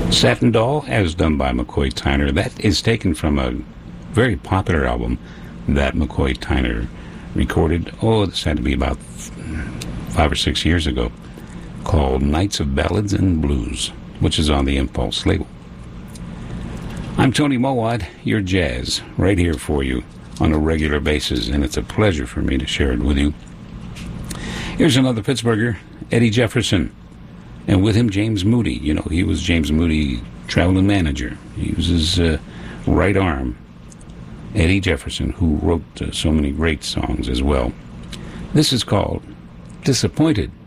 Satin Doll, as done by McCoy Tyner. That is taken from a very popular album that McCoy Tyner recorded, this had to be about 5 or 6 years ago, called Nights of Ballads and Blues, which is on the Impulse label. I'm Tony Mowat, your jazz, right here for you on a regular basis, and it's a pleasure for me to share it with you. Here's another Pittsburgher, Eddie Jefferson, and with him James Moody. You know, he was James Moody, traveling manager. He was his right arm, Eddie Jefferson, who wrote so many great songs as well. This is called Disappointed.